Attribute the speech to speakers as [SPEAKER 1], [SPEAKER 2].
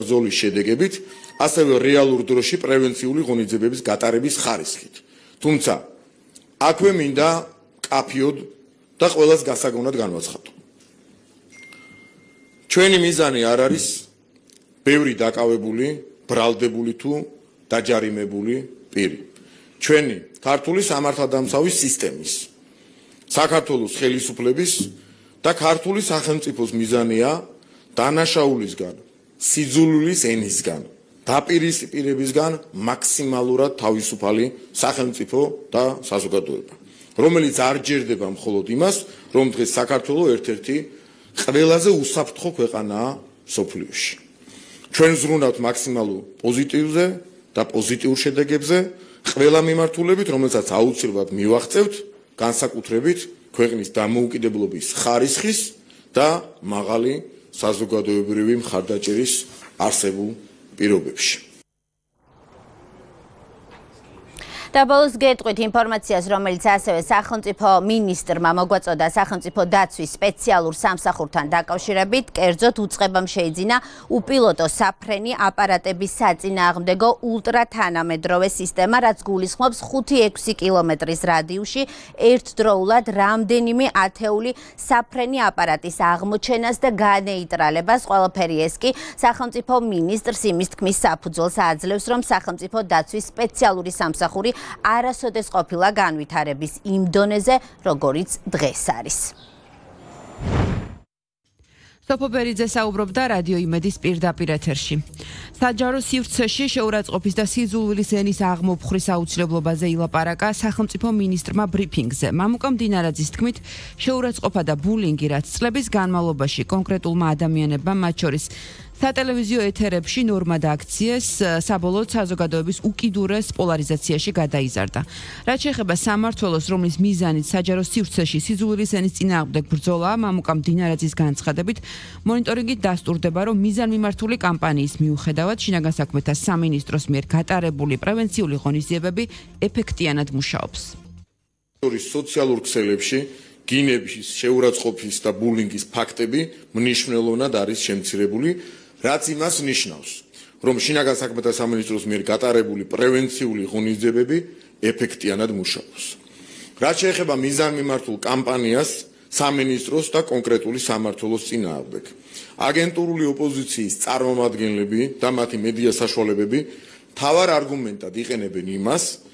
[SPEAKER 1] ზოლის შედეგებით, ასევე რეალურ დროში პრევენციული ღონისძიებების გატარების ხარისხით. თუმცა, აქვე მინდა კაფიოდ და ყველას გასაგონად განვაცხადო. ჩვენი მიზანი არ არის ბევრი დაკავებული, ბრალდებული თუ დაჯარიმებული პირი. ჩვენი ქართული სამართალდამცავი სისტემის, საქართველოს ხელისუფლების და ქართული სახელმწიფოს მიზანია დანაშაულისგან, სიძულვილის ენისგან, დაპირისპირებისგან მაქსიმალურად თავისუფალი სახელმწიფო და საზოგადოება, რომელიც არ ჯერდება მხოლოდ იმას, რომ დღეს საქართველო ერთ-ერთი ყველაზე უსაფრთხო ქვეყანაა მსოფლიოში. ჩვენ ზრუნავთ მაქსიმალურ პოზიტივზე და პოზიტიურ შედეგებზე, ყველა მიმართულებით, რომელსაც აუცილებლად მივაღწევთ, განსაკუთრებით ქვეყნის დამოუკიდებლობის ხარისხის და მაღალი საზოგადოებრივი მხარდაჭერის არსებულ პირობებში.
[SPEAKER 2] Dabos გეტყვით ინფორმაციას, რომელიც ასევე სახელმწიფო მინისტრმა მოგვაწოდა სახელმწიფო დაცვის სპეციალურ სამსახურთან დაკავშირებით, კერძოდ უწყებამ შეიძინა უპილოტო საფრენი აპარატების საწინააღმდეგო ულტრათანამედროვე სისტემა, რაც გულისხმობს 5-6 კილომეტრის რადიუსში ერთდროულად რამდენიმე ათეული საფრენი აპარატის აღმოჩენას და განეიტრალებას. ყველაფერი ეს კი სახელმწიფო მინისტრს იმის თქმის საფუძველს აძლევს, რომ სახელმწიფო დაცვის სპეციალური სამსახური არასოდეს ყოფილა განვითარების იმ დონეზე, როგორიც დღეს არის.
[SPEAKER 3] სოფო ბერიძე საუბრობდა რადიო იმედის პირდაპირ ეთერში. საჯარო სივრცეში შეურაცხყოფის და სიძულვილის ენის აღმოფხვრის აუცილებლობაზე ილაპარაკა სახელმწიფო მინისტრმა ბრიფინგზე. მამუკა მდინარაძის თქმით, შეურაცხყოფა და ბულინგი, რაც წლების განმავლობაში კონკრეტულმა ადამიანებმა, მათ შორის სატელევიზიო ეთერებში ნორმად აქციეს, საბოლოოდ საზოგადოების უკიდურეს პოლარიზაციაში გადაიზარდა. რაც შეეხება სამმართველოს, რომლის მიზანით საჯარო სივრცეში სიძულვილის ენის წინააღმდეგ ბრძოლაა, მამუკა მდინარაძის განცხადებით, მონიტორინგით დასტურდება, რომ მიზანმიმართული კამპანიის მიუხედავად შინაგან საქმეთა სამინისტროს მიერ გატარებული პრევენციული ღონისძიებები ეფექტიანად მუშაობს.
[SPEAKER 1] სოციალურ ქსელებში გინების, შეურაცხყოფის და ბულინგის ფაქტები მნიშვნელოვნად არის შემცირებული, რაც იმას ნიშნავს, რომ შინაგან საქმეთა სამინისტროს მიერ გატარებული პრევენციული ღონისძიებები ეფექტიანად მუშაობს. რაც შეეხება მიზანმიმართულ კამპანიას სამინისტროს და კონკრეტული სამმართველოს წინააღმდეგ, აგენტურული ოპოზიციის წარმომადგენლები და მათი მედია საშუალებები მთავარ არგუმენტად იყენებენ იმას,